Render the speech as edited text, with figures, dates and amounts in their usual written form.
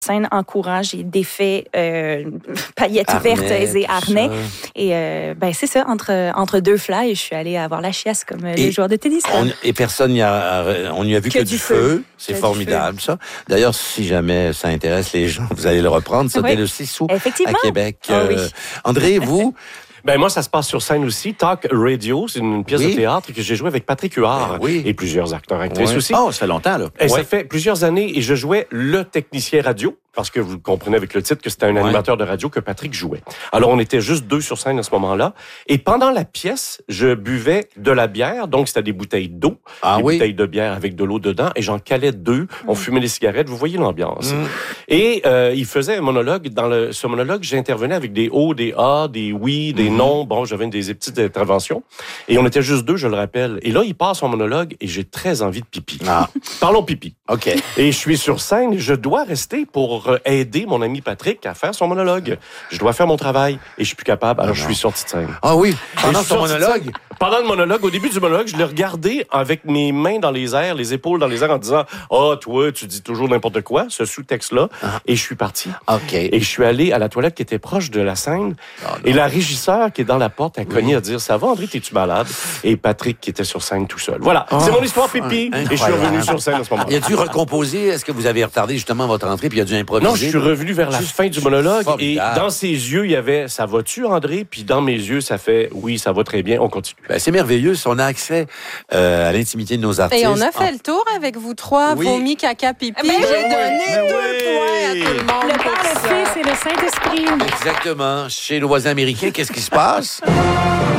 scène en courant, j'ai défait paillettes vertes et harnais. Et c'est ça, entre deux fly, je suis allée avoir la chiasse comme les joueurs de tennis. Et personne n'y a... On n'y a vu que du feu. C'est formidable, ça. D'ailleurs, si jamais ça intéresse les gens, vous allez le reprendre. Ça, dès le 6 août à Québec. Oui. André, vous... Ben moi, ça se passe sur scène aussi. Talk Radio, c'est une pièce de théâtre que j'ai jouée avec Patrick Huard et plusieurs acteurs actrices aussi. Oh, ça fait longtemps, là. Et ça fait plusieurs années et je jouais le technicien radio, parce que vous comprenez avec le titre que c'était un animateur de radio que Patrick jouait. Alors, on était juste 2 sur scène à ce moment-là. Et pendant la pièce, je buvais de la bière, donc c'était des bouteilles d'eau, bouteilles de bière avec de l'eau dedans, et j'en calais 2. On fumait des cigarettes, vous voyez l'ambiance. Et il faisait un monologue. Dans ce monologue, j'intervenais avec des O, des A, des oui, des non. Bon, j'avais des petites interventions. Et on était juste 2, je le rappelle. Et là, il passe son monologue et j'ai très envie de pipi. Parlons pipi. OK. Et je suis sur scène, je dois rester pour aider mon ami Patrick à faire son monologue. Je dois faire mon travail et je suis plus capable. Alors, je suis sorti de scène. Ah oui? Pendant son monologue? Pendant le monologue, au début du monologue, je l'ai regardé avec mes mains dans les airs, les épaules dans les airs en disant « Ah, toi, tu dis toujours n'importe quoi », ce sous-texte-là. Et je suis parti. OK. Et je suis allé à la toilette qui était proche de la scène. Et la régisseur qui est dans la porte a cogné à dire « Ça va, André, t'es-tu malade? » Et Patrick qui était sur scène tout seul. Voilà, c'est mon histoire pipi. Et je suis revenu sur scène à ce moment-là. Il a dû recomposer? Est-ce que vous avez retardé justement votre entrée puis il a dû improviser? Non, je suis revenu vers la fin du monologue et dans ses yeux, il y avait « Ça va-tu, André? » Puis dans mes yeux, ça fait « Oui, ça va très bien, on continue. » C'est merveilleux. On a accès à l'intimité de nos artistes. Et on a fait le tour avec vous trois, vomi, caca, pipi. J'ai donné 2 points à tout le monde. Le Père, le Fils et le Saint-Esprit. Exactement. Chez nos voisins américains, qu'est-ce qui se passe?